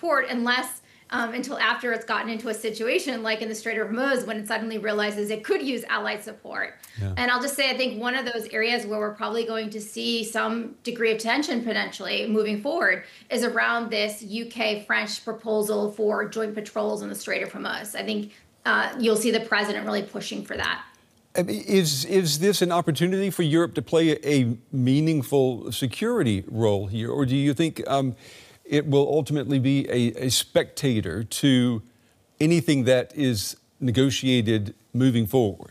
support until after it's gotten into a situation like in the Strait of Hormuz when it suddenly realizes it could use allied support. Yeah. And I'll just say, I think one of those areas where we're probably going to see some degree of tension potentially moving forward is around this UK-French proposal for joint patrols in the Strait of Hormuz. I think you'll see the president really pushing for that. I mean, is this an opportunity for Europe to play a meaningful security role here, or do you think it will ultimately be a spectator to anything that is negotiated moving forward?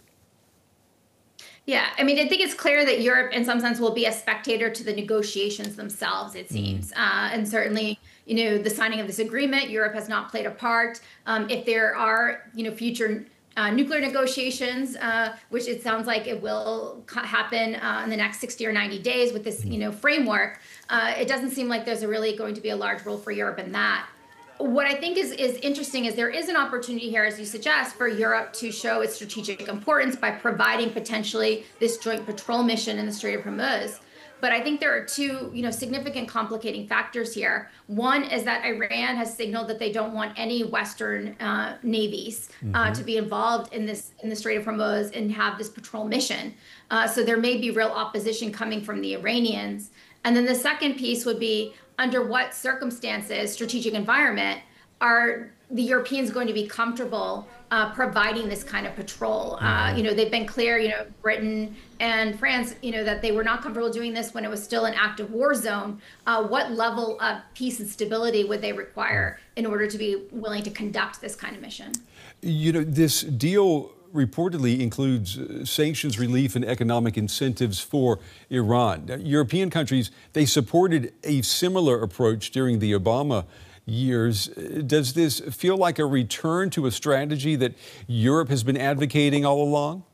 Yeah, I mean, I think it's clear that Europe, in some sense, will be a spectator to the negotiations themselves, it seems. And certainly, the signing of this agreement, Europe has not played a part. If there are, future nuclear negotiations, which it sounds like it will happen in the next 60 or 90 days with this, framework, it doesn't seem like there's really going to be a large role for Europe in that. What I think is interesting is there is an opportunity here, as you suggest, for Europe to show its strategic importance by providing potentially this joint patrol mission in the Strait of Hormuz. But I think there are two, significant complicating factors here. One is that Iran has signaled that they don't want any Western navies to be involved in the Strait of Hormuz and have this patrol mission. So there may be real opposition coming from the Iranians. And then the second piece would be under what circumstances, strategic environment, are the Europeans going to be comfortable providing this kind of patrol? They've been clear, Britain and France, that they were not comfortable doing this when it was still an active war zone. What level of peace and stability would they require in order to be willing to conduct this kind of mission? This deal reportedly includes sanctions relief and economic incentives for Iran. European countries, they supported a similar approach during the Obama years. Does this feel like a return to a strategy that Europe has been advocating all along?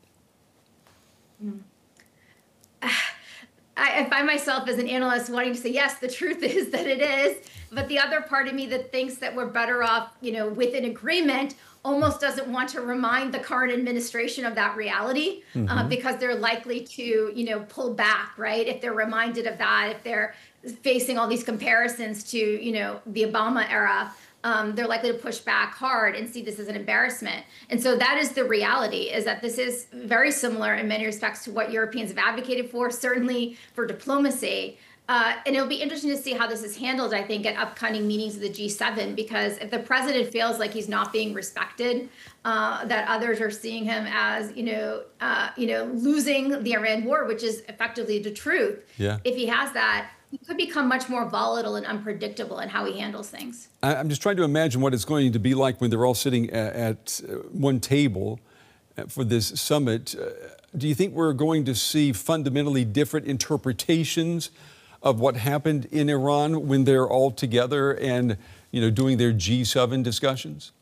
I find myself as an analyst wanting to say, yes, the truth is that it is. But the other part of me that thinks that we're better off, with an agreement almost doesn't want to remind the current administration of that reality because they're likely to, pull back, right? If they're reminded of that, if they're facing all these comparisons to, the Obama era, they're likely to push back hard and see this as an embarrassment. And so that is the reality, is that this is very similar in many respects to what Europeans have advocated for, certainly for diplomacy. And it'll be interesting to see how this is handled, I think, at upcoming meetings of the G7, because if the president feels like he's not being respected, that others are seeing him as, losing the Iran war, which is effectively the truth. Yeah. If he has that, he could become much more volatile and unpredictable in how he handles things. I'm just trying to imagine what it's going to be like when they're all sitting at one table for this summit. Do you think we're going to see fundamentally different interpretations of what happened in Iran when they're all together and, doing their G7 discussions?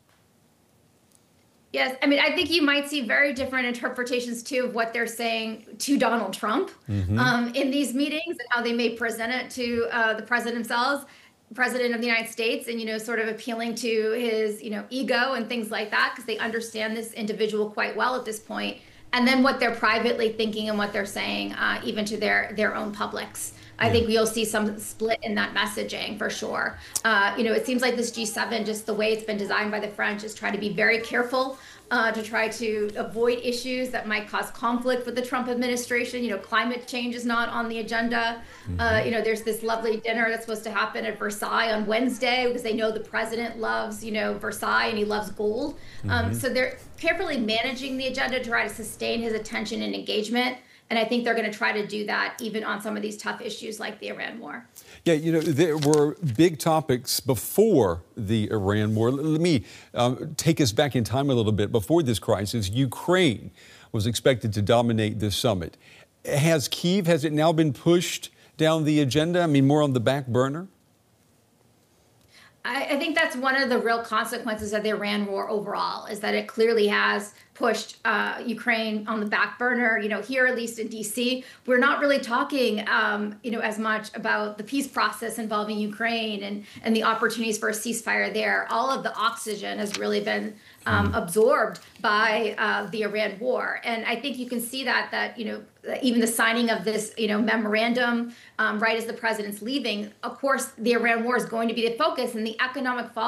Yes, I mean, I think you might see very different interpretations, too, of what they're saying to Donald Trump in these meetings and how they may present it to the president themselves, president of the United States, and, sort of appealing to his, ego and things like that, because they understand this individual quite well at this point. And then what they're privately thinking and what they're saying, even to their own publics. I think you'll see some split in that messaging for sure. It seems like this G7, just the way it's been designed by the French, is try to be very careful to try to avoid issues that might cause conflict with the Trump administration. Climate change is not on the agenda. There's this lovely dinner that's supposed to happen at Versailles on Wednesday because they know the president loves, Versailles, and he loves gold. So they're carefully managing the agenda to try to sustain his attention and engagement. And I think they're going to try to do that even on some of these tough issues like the Iran war. Yeah, there were big topics before the Iran war. Let me take us back in time a little bit. Before this crisis, Ukraine was expected to dominate this summit. Has it now been pushed down the agenda? I mean, more on the back burner? I think that's one of the real consequences of the Iran war overall, is that it clearly has pushed Ukraine on the back burner. Here, at least in D.C., we're not really talking, as much about the peace process involving Ukraine and the opportunities for a ceasefire there. All of the oxygen has really been absorbed by the Iran war. And I think you can see that even the signing of this, memorandum right as the president's leaving, of course, the Iran war is going to be the focus, and the economic fallout